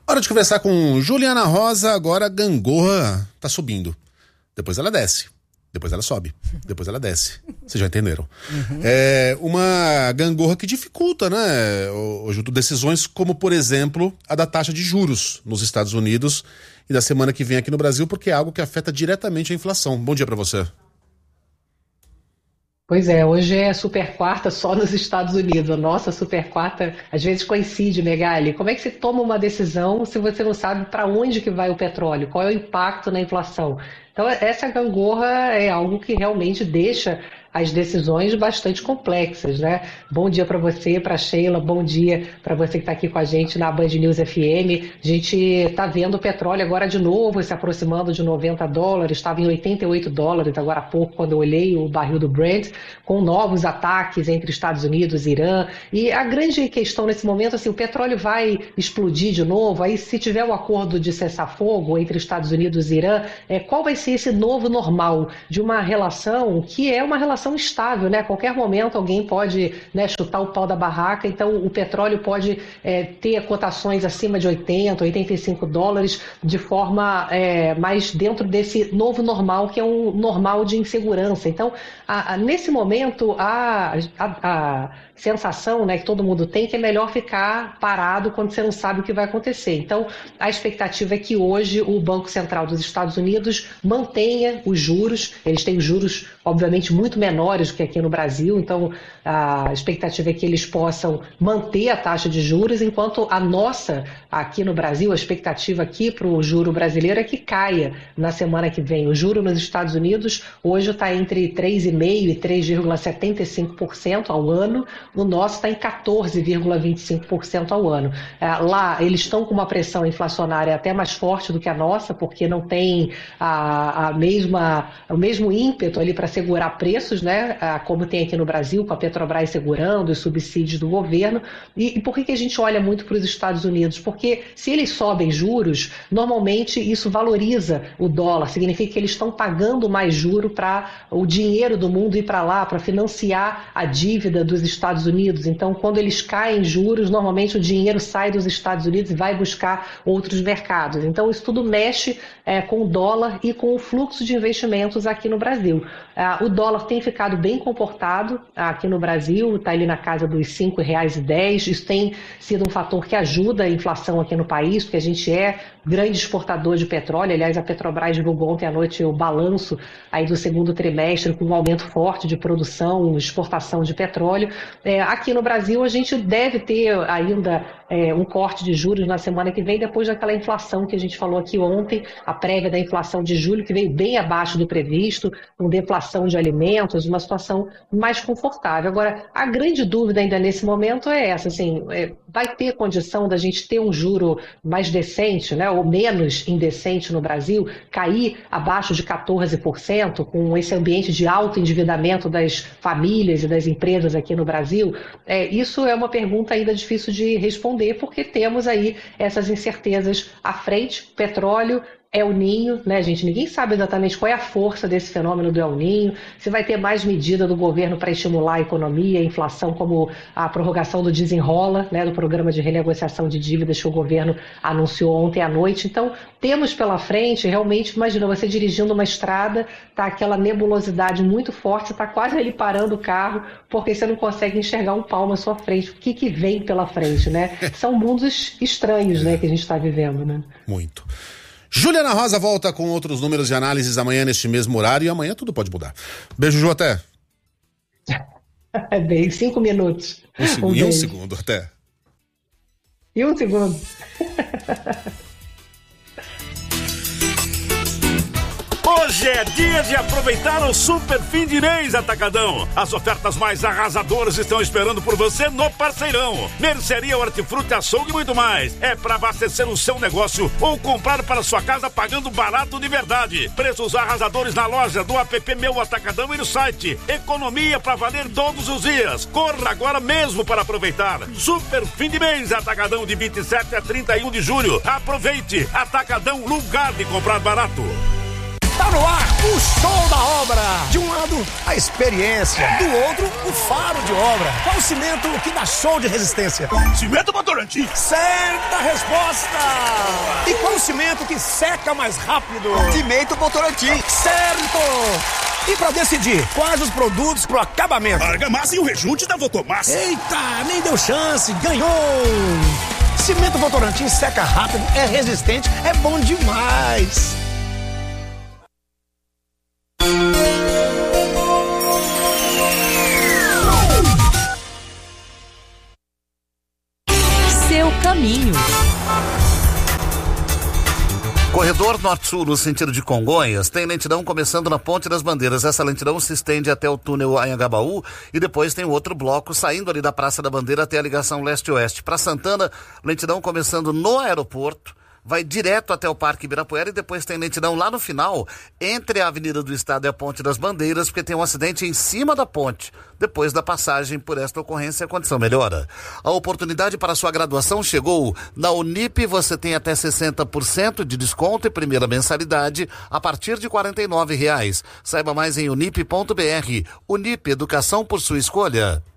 Hora de conversar com Juliana Rosa. Agora a gangorra tá subindo. Depois ela desce. Depois ela sobe. Depois ela desce. Vocês já entenderam. É uma gangorra que dificulta, né, Juto, decisões como, por exemplo, a da taxa de juros nos Estados Unidos e da semana que vem aqui no Brasil, porque é algo que afeta diretamente a inflação. Bom dia para você. Pois é, hoje é super quarta só nos Estados Unidos. A nossa super quarta às vezes coincide, Megali. Como é que você toma uma decisão se você não sabe para onde que vai o petróleo? Qual é o impacto na inflação? Então essa gangorra é algo que realmente deixa as decisões bastante complexas, né? Bom dia para você, para Sheila, bom dia para você que está aqui com a gente na Band News FM. A gente está vendo o petróleo agora de novo se aproximando de $90, estava em $88 agora há pouco quando eu olhei o barril do Brent, com novos ataques entre Estados Unidos e Irã. E a grande questão nesse momento, assim, o petróleo vai explodir de novo, aí se tiver um acordo de cessar-fogo entre Estados Unidos e Irã, qual vai ser esse novo normal de uma relação que é uma relação estável, né? A qualquer momento alguém pode, né, chutar o pau da barraca, então o petróleo pode ter cotações acima de $80, $85 de forma mais dentro desse novo normal, que é um normal de insegurança. Então, nesse momento, a sensação, né, que todo mundo tem, que é melhor ficar parado quando você não sabe o que vai acontecer. Então, a expectativa é que hoje o Banco Central dos Estados Unidos mantenha os juros. Eles têm juros, obviamente, muito menores do que aqui no Brasil, então a expectativa é que eles possam manter a taxa de juros, enquanto a nossa, aqui no Brasil, a expectativa aqui para o juro brasileiro é que caia na semana que vem. O juro nos Estados Unidos hoje está entre 3,5% e 3,75% ao ano, o nosso está em 14,25% ao ano. Lá eles estão com uma pressão inflacionária até mais forte do que a nossa, porque não tem o mesmo ímpeto ali para segurar preços, né, como tem aqui no Brasil, com a Petrobras segurando os subsídios do governo. E por que a gente olha muito para os Estados Unidos? Porque se eles sobem juros, normalmente isso valoriza o dólar, significa que eles estão pagando mais juro para o dinheiro do mundo ir para lá, para financiar a dívida dos Estados Unidos. Então, quando eles caem juros, normalmente o dinheiro sai dos Estados Unidos e vai buscar outros mercados. Então, isso tudo mexe com o dólar e com o fluxo de investimentos aqui no Brasil. O dólar tem ficado bem comportado aqui no Brasil, está ali na casa dos R$5,10. Isso tem sido um fator que ajuda a inflação aqui no país, porque a gente é grande exportador de petróleo. Aliás, a Petrobras divulgou ontem à noite o balanço aí do segundo trimestre, com um aumento forte de produção, exportação de petróleo. Aqui no Brasil, a gente deve ter ainda um corte de juros na semana que vem, depois daquela inflação que a gente falou aqui ontem, a prévia da inflação de julho, que veio bem abaixo do previsto, com deflação de alimentos, uma situação mais confortável. Agora, a grande dúvida ainda nesse momento é essa, assim, vai ter condição da gente ter um juro mais decente, né, ou menos indecente no Brasil, cair abaixo de 14%, com esse ambiente de alto endividamento das famílias e das empresas aqui no Brasil? Isso é uma pergunta ainda difícil de responder, porque temos aí essas incertezas à frente. Petróleo, El Niño, né, gente? Ninguém sabe exatamente qual é a força desse fenômeno do El Niño, se vai ter mais medida do governo para estimular a economia, a inflação, como a prorrogação do Desenrola, né, do programa de renegociação de dívidas que o governo anunciou ontem à noite. Então, temos pela frente, realmente, imagina você dirigindo uma estrada, tá aquela nebulosidade muito forte, você está quase ali parando o carro, porque você não consegue enxergar um palmo à sua frente. O que vem pela frente, né? São mundos estranhos, né, que a gente está vivendo, né? Muito. Juliana Rosa volta com outros números de análises amanhã neste mesmo horário, e amanhã tudo pode mudar. Beijo, Ju, até. Bem, 5 minutos. Um segundo, até. E um segundo. Hoje é dia de aproveitar o Super Fim de Mês Atacadão. As ofertas mais arrasadoras estão esperando por você no Parceirão. Mercearia, hortifruti, açougue e muito mais. É para abastecer o seu negócio ou comprar para sua casa pagando barato de verdade. Preços arrasadores na loja, do app Meu Atacadão e no site. Economia para valer todos os dias. Corra agora mesmo para aproveitar. Super Fim de Mês Atacadão, de 27 a 31 de julho. Aproveite. Atacadão, lugar de comprar barato. Tá Está no ar o show da obra. De um lado, a experiência. Do outro, o faro de obra. Qual o cimento que dá show de resistência? Cimento Votorantim. Certa resposta. E qual o cimento que seca mais rápido? Cimento Votorantim. Certo. E pra decidir quais os produtos pro acabamento? Argamassa e o rejunte da Votomassa. Eita, nem deu chance. Ganhou. Cimento Votorantim seca rápido, é resistente, é bom demais. Seu caminho. Corredor Norte-Sul, no sentido de Congonhas, tem lentidão começando na Ponte das Bandeiras. Essa lentidão se estende até o túnel Anhangabaú e depois tem outro bloco saindo ali da Praça da Bandeira até a ligação leste-oeste. Para Santana, lentidão começando no aeroporto, vai direto até o Parque Ibirapuera e depois tem lentidão lá no final, entre a Avenida do Estado e a Ponte das Bandeiras, porque tem um acidente em cima da ponte. Depois da passagem por esta ocorrência, a condição melhora. A oportunidade para sua graduação chegou. Na Unip você tem até 60% de desconto e primeira mensalidade a partir de R$ 49. Saiba mais em unip.br. Unip, educação por sua escolha.